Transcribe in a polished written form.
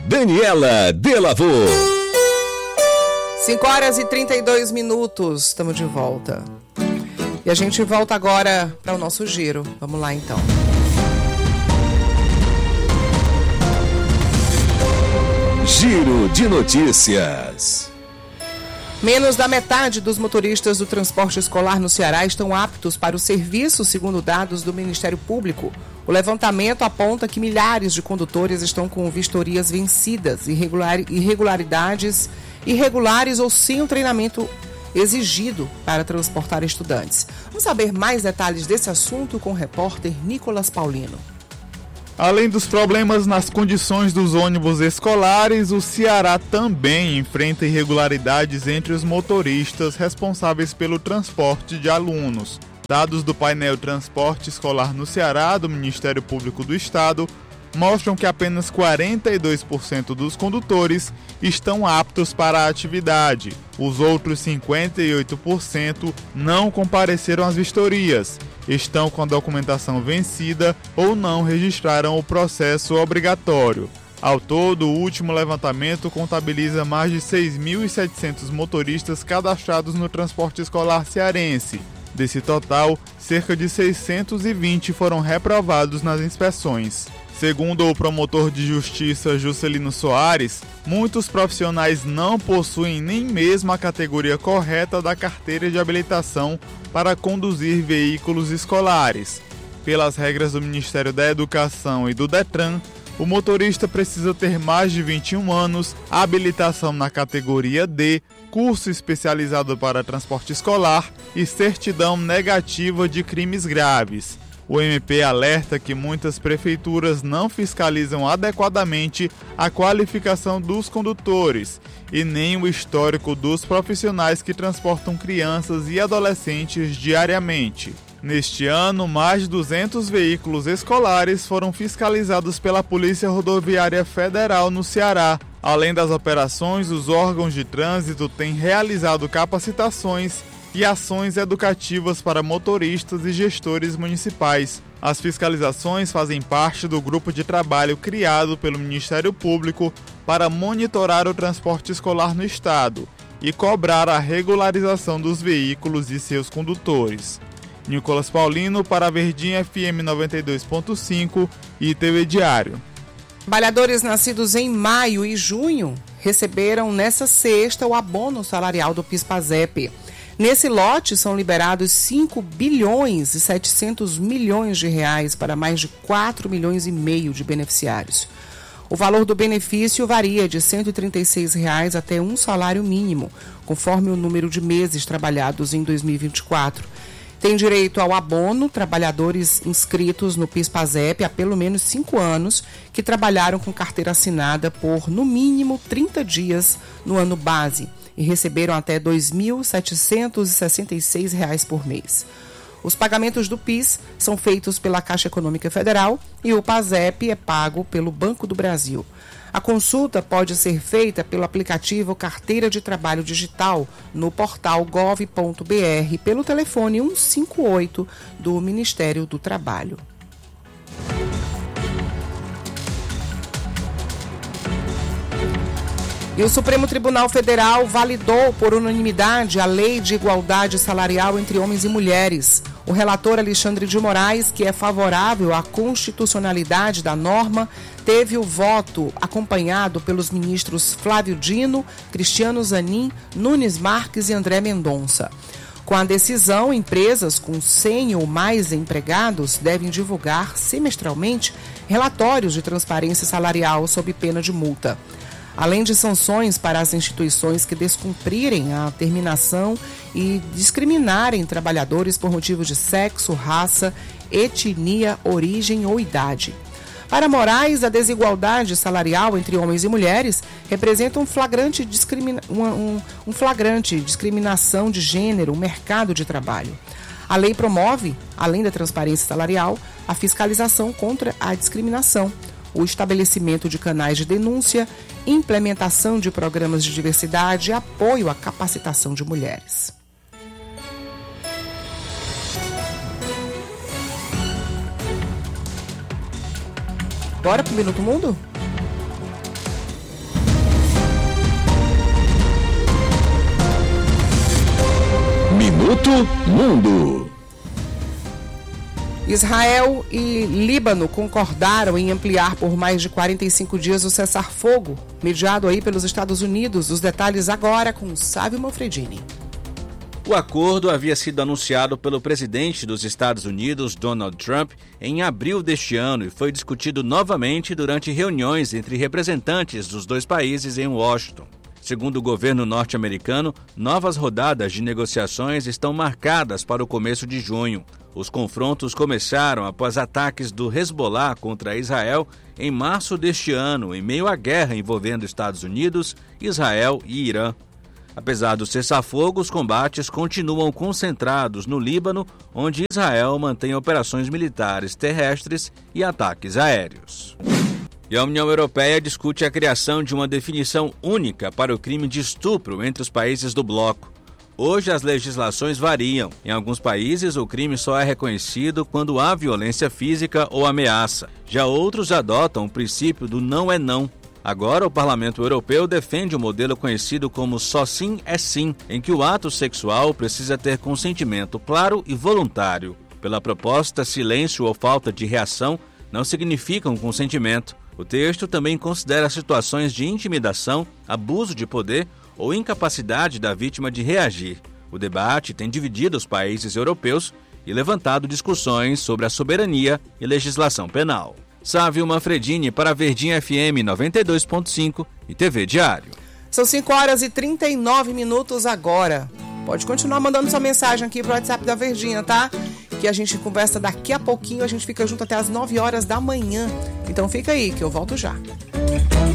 Daniela Delavô. 5h32, estamos de volta. E a gente volta agora para o nosso giro. Vamos lá então. Giro de notícias. Menos da metade dos motoristas do transporte escolar no Ceará estão aptos para o serviço, segundo dados do Ministério Público. O levantamento aponta que milhares de condutores estão com vistorias vencidas, irregulares ou sem o treinamento exigido para transportar estudantes. Vamos saber mais detalhes desse assunto com o repórter Nicolas Paulino. Além dos problemas nas condições dos ônibus escolares, o Ceará também enfrenta irregularidades entre os motoristas responsáveis pelo transporte de alunos. Dados do painel Transporte Escolar no Ceará, do Ministério Público do Estado, mostram que apenas 42% dos condutores estão aptos para a atividade. Os outros 58% não compareceram às vistorias, estão com a documentação vencida ou não registraram o processo obrigatório. Ao todo, o último levantamento contabiliza mais de 6.700 motoristas cadastrados no transporte escolar cearense. Desse total, cerca de 620 foram reprovados nas inspeções. Segundo o promotor de justiça Juscelino Soares, muitos profissionais não possuem nem mesmo a categoria correta da carteira de habilitação para conduzir veículos escolares. Pelas regras do Ministério da Educação e do Detran, o motorista precisa ter mais de 21 anos, habilitação na categoria D, curso especializado para transporte escolar e certidão negativa de crimes graves. O MP alerta que muitas prefeituras não fiscalizam adequadamente a qualificação dos condutores e nem o histórico dos profissionais que transportam crianças e adolescentes diariamente. Neste ano, mais de 200 veículos escolares foram fiscalizados pela Polícia Rodoviária Federal no Ceará. Além das operações, os órgãos de trânsito têm realizado capacitações e ações educativas para motoristas e gestores municipais. As fiscalizações fazem parte do grupo de trabalho criado pelo Ministério Público para monitorar o transporte escolar no estado e cobrar a regularização dos veículos e seus condutores. Nicolas Paulino para a Verdinha FM 92.5 e TV Diário. Trabalhadores nascidos em maio e junho receberam nesta sexta o abono salarial do PIS/PASEP. Nesse lote são liberados 5 bilhões e 700 milhões de reais para mais de 4 milhões e meio de beneficiários. O valor do benefício varia de R$ 136 reais até um salário mínimo, conforme o número de meses trabalhados em 2024. Tem direito ao abono trabalhadores inscritos no PIS/PASEP há pelo menos 5 anos que trabalharam com carteira assinada por, no mínimo, 30 dias no ano base e receberam até R$ 2.766 por mês. Os pagamentos do PIS são feitos pela Caixa Econômica Federal e o PASEP é pago pelo Banco do Brasil. A consulta pode ser feita pelo aplicativo Carteira de Trabalho Digital no portal gov.br pelo telefone 158 do Ministério do Trabalho. E o Supremo Tribunal Federal validou por unanimidade a Lei de Igualdade Salarial entre Homens e Mulheres. O relator Alexandre de Moraes, que é favorável à constitucionalidade da norma, teve o voto acompanhado pelos ministros Flávio Dino, Cristiano Zanin, Nunes Marques e André Mendonça. Com a decisão, empresas com 100 ou mais empregados devem divulgar semestralmente relatórios de transparência salarial sob pena de multa. Além de sanções para as instituições que descumprirem a terminação e discriminarem trabalhadores por motivos de sexo, raça, etnia, origem ou idade. Para Moraes, a desigualdade salarial entre homens e mulheres representa um flagrante discriminação de gênero no mercado de trabalho. A lei promove, além da transparência salarial, a fiscalização contra a discriminação, o estabelecimento de canais de denúncia, implementação de programas de diversidade e apoio à capacitação de mulheres. Bora pro Minuto Mundo? Minuto Mundo. Israel e Líbano concordaram em ampliar por mais de 45 dias o cessar-fogo, mediado aí pelos Estados Unidos. Os detalhes agora com Sávio Manfredini. O acordo havia sido anunciado pelo presidente dos Estados Unidos, Donald Trump, em abril deste ano e foi discutido novamente durante reuniões entre representantes dos dois países em Washington. Segundo o governo norte-americano, novas rodadas de negociações estão marcadas para o começo de junho. Os confrontos começaram após ataques do Hezbollah contra Israel em março deste ano, em meio à guerra envolvendo Estados Unidos, Israel e Irã. Apesar do cessar-fogo, os combates continuam concentrados no Líbano, onde Israel mantém operações militares terrestres e ataques aéreos. E a União Europeia discute a criação de uma definição única para o crime de estupro entre os países do bloco. Hoje as legislações variam. Em alguns países o crime só é reconhecido quando há violência física ou ameaça. Já outros adotam o princípio do não é não. Agora, o Parlamento Europeu defende o modelo conhecido como só sim é sim, em que o ato sexual precisa ter consentimento claro e voluntário. Pela proposta, silêncio ou falta de reação não significam consentimento. O texto também considera situações de intimidação, abuso de poder ou incapacidade da vítima de reagir. O debate tem dividido os países europeus e levantado discussões sobre a soberania e legislação penal. Sávio Manfredini para Verdinha FM 92.5 e TV Diário. São 5h39 agora. Pode continuar mandando sua mensagem aqui pro WhatsApp da Verdinha, tá? Que a gente conversa daqui a pouquinho, a gente fica junto até as 9 horas da manhã. Então fica aí que eu volto já.